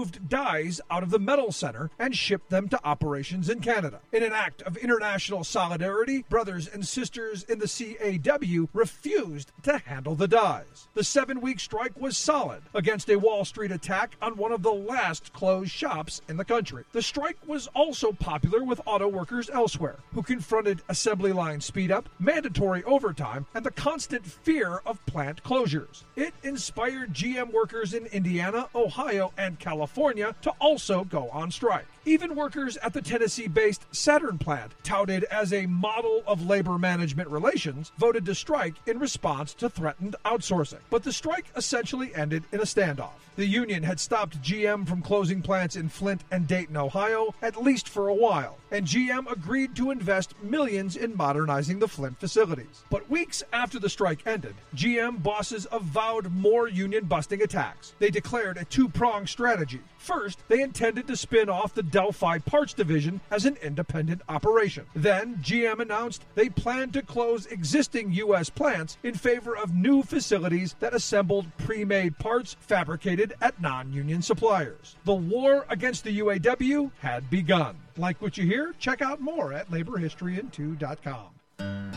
moved dies out of the metal center and shipped them to operations in Canada. In an act of international solidarity, brothers and sisters in the CAW refused to handle the dies. The 7-week strike was solid against a Wall Street attack on one of the last closed shops in the country. The strike was also popular with auto workers elsewhere, who confronted assembly line speed-up, mandatory overtime, and the constant fear of plant closures. It inspired GM workers in Indiana, Ohio, and California to also go on strike. Even workers at the Tennessee-based Saturn plant, touted as a model of labor management relations, voted to strike in response to threatened outsourcing. But the strike essentially ended in a standoff. The union had stopped GM from closing plants in Flint and Dayton, Ohio, at least for a while, and GM agreed to invest millions in modernizing the Flint facilities. But weeks after the strike ended, GM bosses avowed more union-busting attacks. They declared a two-pronged strategy. First, they intended to spin off the Delphi Parts Division as an independent operation. Then, GM announced they planned to close existing U.S. plants in favor of new facilities that assembled pre-made parts fabricated at non-union suppliers. The war against the UAW had begun. Like what you hear? Check out more at laborhistoryin2.com.